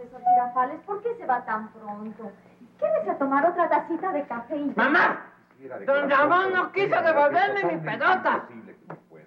profesor Girafales, ¿por qué se va tan pronto? Quédese a tomar otra tacita de café y... ¡Mamá! Don Ramón no quiso devolverme mi pelota.